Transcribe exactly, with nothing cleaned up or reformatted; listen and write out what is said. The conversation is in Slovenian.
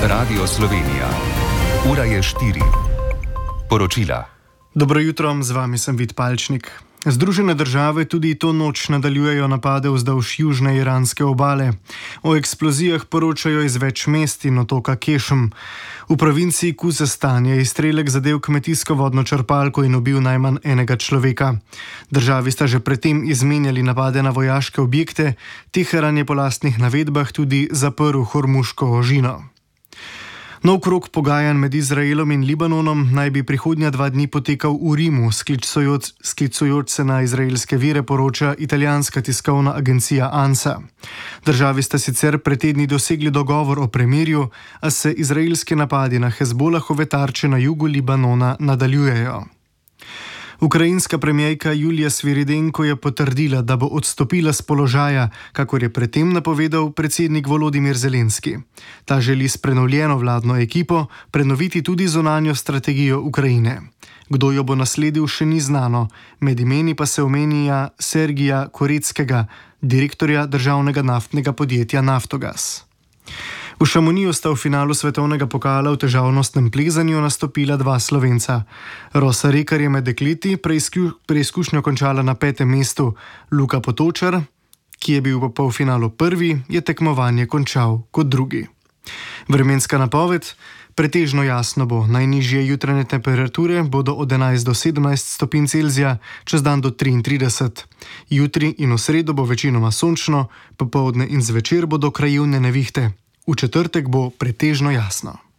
Radio Slovenija. Ura je štiri. Poročila. Dobro jutro, z vami sem Vid Palčnik. Združene države tudi to noč nadaljujejo napade vzdolž južne iranske obale. O eksplozijah poročajo iz več mest in otoka Kešm. V provinciji Kuzestan je izstrelek zadel kmetijsko vodno črpalko in ubil najmanj enega človeka. Državi sta že predtem izmenjali napade na vojaške objekte, Teheran je po lastnih navedbah tudi zaprl Hormuško ožino. Nov krog pogajanj med Izraelom in Libanonom naj bi prihodnja dva dni potekal v Rimu, sklicujoč, sklicujoč se na izraelske vire, poroča italijanska tiskovna agencija ANSA. Državi sta sicer pred tedni dosegli dogovor o premirju, a se izraelski napadi na Hezbolahove tarče na jugu Libanona nadaljujejo. Ukrajinska premijerka Julija Sviridenko je potrdila, da bo odstopila s položaja, kakor je predtem napovedal predsednik Volodimir Zelenski. Ta želi s prenovljeno vladno ekipo prenoviti tudi zunanjo strategijo Ukrajine. Kdo jo bo nasledil, še ni znano, med imeni pa se omenja Sergija Koreckega, direktorja državnega naftnega podjetja Naftogaz. V Šamoniju sta v finalu svetovnega pokala v težavnostnem plezanju nastopila dva Slovenca. Rosa Rekar je med dekleti preizkušnjo končala na petem mestu. Luka Potočar, ki je bil v polfinalu prvi, je tekmovanje končal kot drugi. Vremenska napoved: pretežno jasno bo, najnižje jutranje temperature bodo od enajst do sedemnajst stopinj Celzija, čez dan do triintrideset. Jutri in v sredo bo večinoma sončno, popoldne in zvečer bodo krajevne nevihte. V četrtek bo pretežno jasno.